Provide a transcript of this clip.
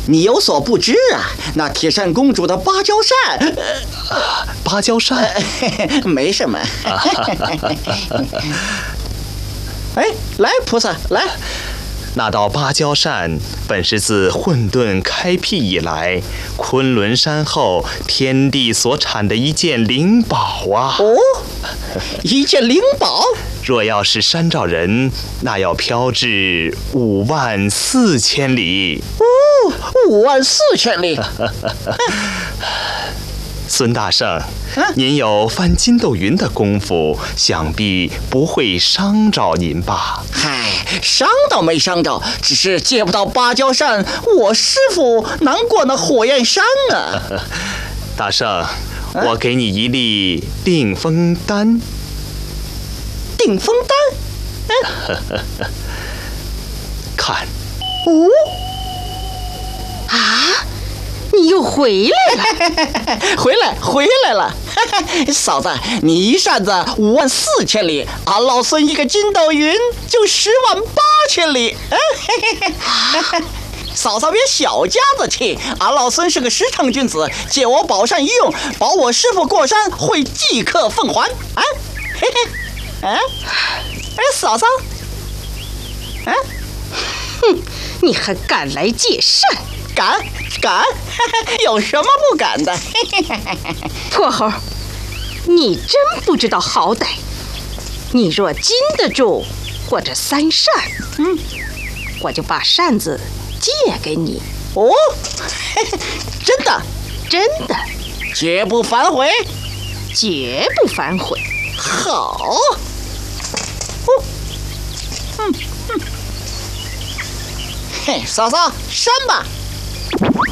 你有所不知啊，那铁扇公主的芭蕉扇， 芭蕉扇， 没什么。哎，来，菩萨，来。 那道芭蕉扇本是自混沌开辟以来，昆仑山后天地所产的一件灵宝啊！ 哦，一件灵宝。 若要是山兆人，那要飘至54000里。 哦，54000里。 孙大圣，您有翻筋斗云的功夫，想必不会伤着您吧？ 嗨，伤倒没伤着，只是借不到芭蕉扇，我师傅难过那火焰山啊。 大圣，我给你一粒定风丹。 定风丹？ 看。 哦。 啊！你又回来了， 回来了，嫂子，你一扇子54000里，俺老孙一个筋斗云就108000里。嫂嫂别小家子气，俺老孙是个实诚君子，借我宝扇一用，保我师傅过山会即刻奉还。啊，嘿嘿，哎，嫂嫂， 哼，你还敢来借扇？ 敢，有什么不敢的？ 泼猴，你真不知道好歹。你若禁得住我这3扇，我就把扇子借给你。 哦，真的，绝不反悔， 绝不反悔。 好，嘿，嫂嫂，扇吧。